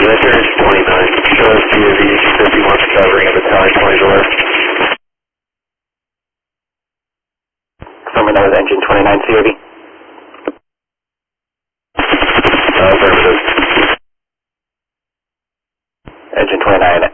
That's Engine 29. Show us CAV 51 covering at Battalion 20 door. Confirming that was Engine 29 CAV. Affirmative. Engine 29